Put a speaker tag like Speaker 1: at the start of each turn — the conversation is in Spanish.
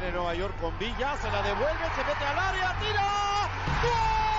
Speaker 1: Nueva York con Villa, se la devuelve, se mete al área, tira. ¡Gol!